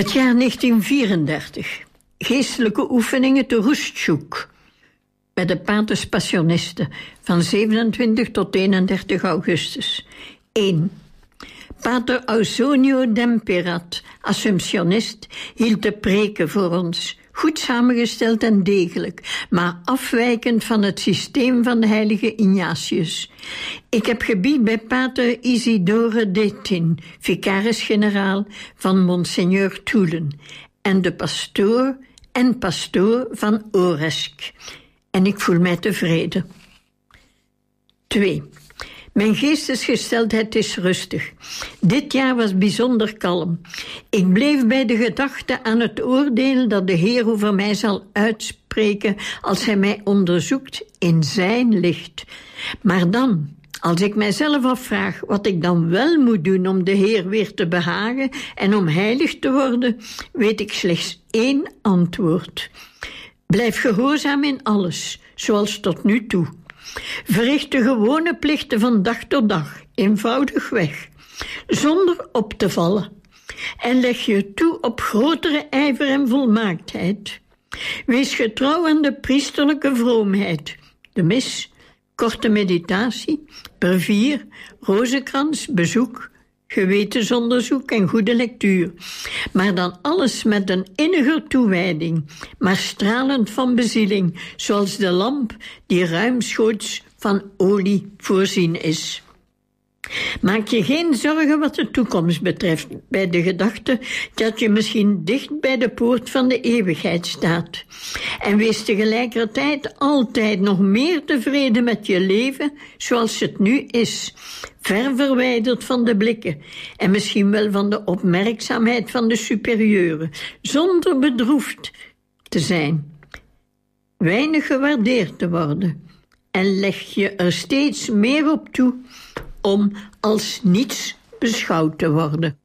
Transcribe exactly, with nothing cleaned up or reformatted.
Het jaar negentien vierendertig. Geestelijke oefeningen te Roestjoek. Bij de Paters Passionisten van zevenentwintig tot eenendertig augustus. één. Pater Ausonio Demperat, Assumptionist, hield de preken voor ons. Goed samengesteld en degelijk, maar afwijkend van het systeem van de heilige Ignatius. Ik heb gebied bij pater Isidore Detin, vicaris-generaal van Monseigneur Toelen, en de pastoor en pastoor van Oresk. En ik voel mij tevreden. twee. Mijn geestesgesteldheid is rustig. Dit jaar was bijzonder kalm. Ik bleef bij de gedachte aan het oordeel dat de Heer over mij zal uitspreken als hij mij onderzoekt in zijn licht. Maar dan, als ik mijzelf afvraag wat ik dan wel moet doen om de Heer weer te behagen en om heilig te worden, weet ik slechts één antwoord. Blijf gehoorzaam in alles, zoals tot nu toe. Verricht de gewone plichten van dag tot dag, eenvoudig weg, zonder op te vallen. En leg je toe op grotere ijver en volmaaktheid. Wees getrouw aan de priesterlijke vroomheid, de mis, korte meditatie, brevier, rozenkrans, bezoek, gewetensonderzoek en goede lectuur. Maar dan alles met een inniger toewijding, maar stralend van bezieling, zoals de lamp die ruimschoots van olie voorzien is. Maak je geen zorgen wat de toekomst betreft, bij de gedachte dat je misschien dicht bij de poort van de eeuwigheid staat. En wees tegelijkertijd altijd nog meer tevreden met je leven zoals het nu is, ver verwijderd van de blikken en misschien wel van de opmerkzaamheid van de superieuren, zonder bedroefd te zijn, weinig gewaardeerd te worden. En leg je er steeds meer op toe om als niets beschouwd te worden.